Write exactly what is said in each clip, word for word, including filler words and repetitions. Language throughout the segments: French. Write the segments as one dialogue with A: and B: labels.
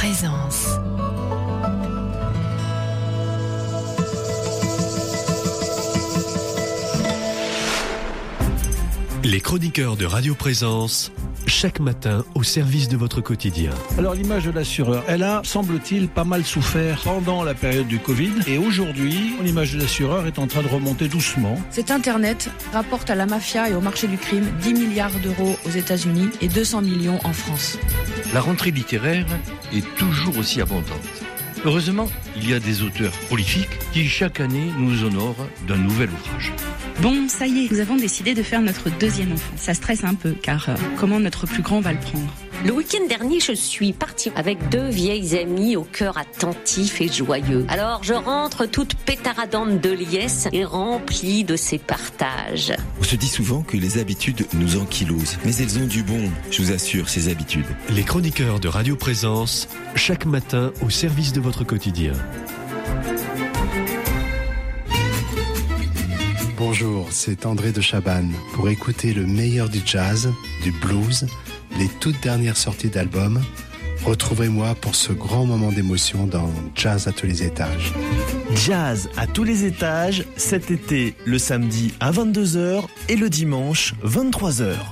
A: Présence.
B: Les chroniqueurs de Radio Présence, chaque matin au service de votre quotidien.
C: Alors l'image de l'assureur, elle a, semble-t-il, pas mal souffert pendant la période du Covid. Et aujourd'hui, l'image de l'assureur est en train de remonter doucement.
D: Cet Internet rapporte à la mafia et au marché du crime dix milliards d'euros aux États-Unis et deux cents millions en France.
E: La rentrée littéraire est toujours aussi abondante. Heureusement, il y a des auteurs prolifiques qui chaque année nous honorent d'un nouvel ouvrage.
F: Bon, ça y est, nous avons décidé de faire notre deuxième enfant. Ça stresse un peu, car euh, comment notre plus grand va le prendre ?
G: Le week-end dernier, je suis partie avec deux vieilles amies au cœur attentif et joyeux. Alors, je rentre toute pétaradante de liesse et remplie de ces partages.
H: On se dit souvent que les habitudes nous ankylosent, mais elles ont du bon, je vous assure, ces habitudes.
B: Les chroniqueurs de Radio Présence, chaque matin au service de votre quotidien.
I: Bonjour, c'est André de Chabannes. Pour écouter le meilleur du jazz, du blues, les toutes dernières sorties d'albums, retrouvez-moi pour ce grand moment d'émotion dans Jazz à tous les étages.
J: Jazz à tous les étages, cet été, le samedi à vingt-deux heures et le dimanche vingt-trois heures.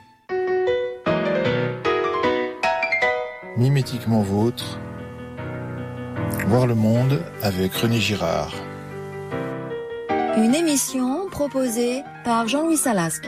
K: Mimétiquement vôtre, voir le monde avec René Girard.
L: Une émission proposée par Jean-Louis Salasque.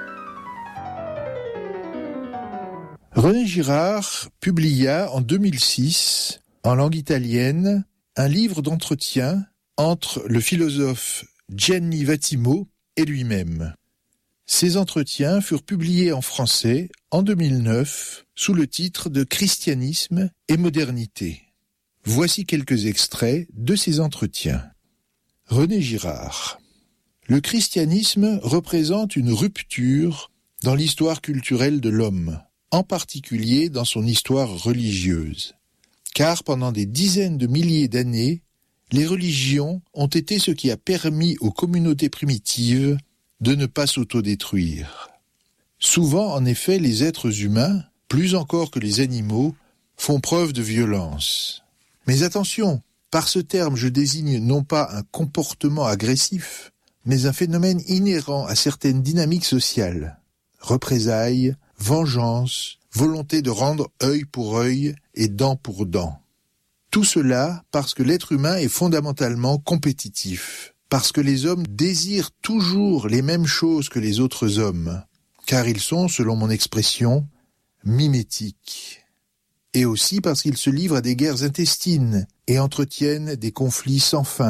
K: René Girard publia en deux mille six, en langue italienne, un livre d'entretien entre le philosophe Gianni Vattimo et lui-même. Ces entretiens furent publiés en français en deux mille neuf sous le titre de Christianisme et modernité. Voici quelques extraits de ces entretiens. René Girard. Le christianisme représente une rupture dans l'histoire culturelle de l'homme, en particulier dans son histoire religieuse. Car pendant des dizaines de milliers d'années, les religions ont été ce qui a permis aux communautés primitives de ne pas s'autodétruire. Souvent, en effet, les êtres humains, plus encore que les animaux, font preuve de violence. Mais attention, par ce terme, je désigne non pas un comportement agressif, mais un phénomène inhérent à certaines dynamiques sociales. Représailles, vengeance, volonté de rendre œil pour œil et dent pour dent. Tout cela parce que l'être humain est fondamentalement compétitif, parce que les hommes désirent toujours les mêmes choses que les autres hommes, car ils sont, selon mon expression, mimétiques. Et aussi parce qu'ils se livrent à des guerres intestines et entretiennent des conflits sans fin.